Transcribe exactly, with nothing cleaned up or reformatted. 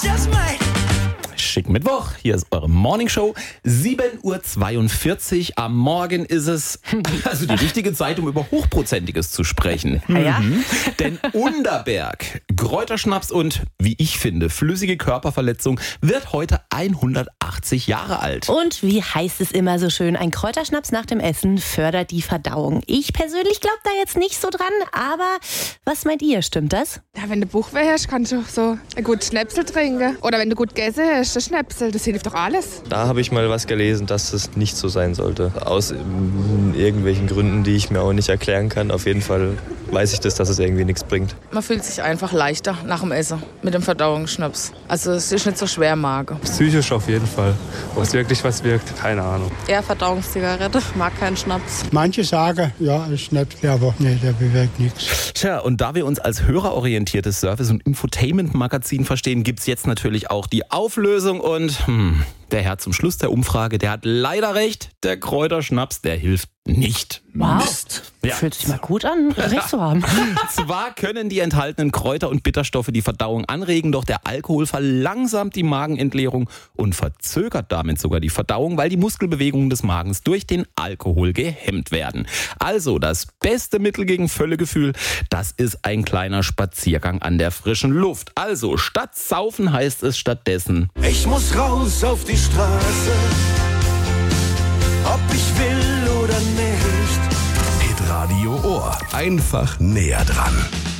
Schicken Mittwoch, hier ist eure Morningshow. sieben Uhr zweiundvierzig am Morgen ist es, also die richtige Zeit, um über Hochprozentiges zu sprechen. Ah ja? Mhm. Denn Underberg, Kräuterschnaps und, wie ich finde, flüssige Körperverletzung wird heute hundertachtzig Jahre alt. Und wie heißt es immer so schön, ein Kräuterschnaps nach dem Essen fördert die Verdauung. Ich persönlich glaube da jetzt nicht so dran, aber was meint ihr, stimmt das? Ja, wenn du Bauchweh hast, kannst du so einen guten Schnäpsel trinken. Oder wenn du gut gegessen hast, ein Schnäpsel, das hilft doch alles. Da habe ich mal was gelesen, dass es nicht so sein sollte. Aus ähm, irgendwelchen Gründen, die ich mir auch nicht erklären kann. Auf jeden Fall weiß ich das, dass es irgendwie nichts bringt. Man fühlt sich einfach leichter nach dem Essen mit dem Verdauungsschnaps. Also es ist nicht so schwer im Magen. Psychisch auf jeden Fall. Ob es wirklich was wirkt, keine Ahnung. Eher Verdauungszigarette, mag keinen Schnaps. Manche sagen, ja, ein Schnäpsel, aber nee, der bewirkt nichts. Tja, und da wir uns als hörerorientiertes Service- und Infotainment-Magazin verstehen, gibt's jetzt natürlich auch die Auflösung und hm, der Herr zum Schluss der Umfrage, der hat leider recht, der Kräuterschnaps, der hilft nicht. Wow, Mist. Ja. fühlt sich mal gut an, recht zu haben. Zwar können die enthaltenen Kräuter und Bitterstoffe die Verdauung anregen, doch der Alkohol verlangsamt die Magenentleerung und verzögert damit sogar die Verdauung, weil die Muskelbewegungen des Magens durch den Alkohol gehemmt werden. Also das beste Mittel gegen Völlegefühl, das ist ein kleiner Spaziergang an der frischen Luft. Also statt saufen heißt es stattdessen: Ich muss raus auf die Straße, ob ich will oder nicht. Hit Radio Ohr. Einfach näher dran.